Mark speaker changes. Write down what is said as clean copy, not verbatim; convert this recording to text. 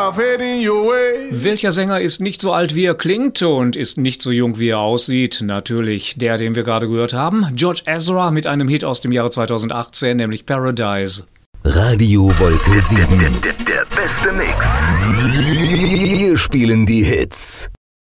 Speaker 1: myself heading your way.
Speaker 2: Welcher Sänger ist nicht so alt, wie er klingt und ist nicht so jung, wie er aussieht? Natürlich der, den wir gerade gehört haben. George Ezra mit einem Hit aus dem Jahre 2018, nämlich Paradise.
Speaker 3: Radio Wolke 7.
Speaker 4: Der beste Mix.
Speaker 3: Wir spielen die Hits.